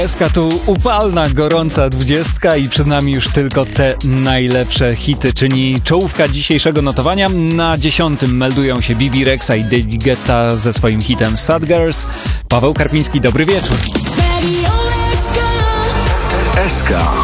SK tu upalna, gorąca 20 i przed nami już tylko te najlepsze hity, czyli czołówka dzisiejszego notowania. Na 10 meldują się Bibi Rexha i David Guetta ze swoim hitem Sad Girls. Paweł Karpiński, dobry wieczór. SK.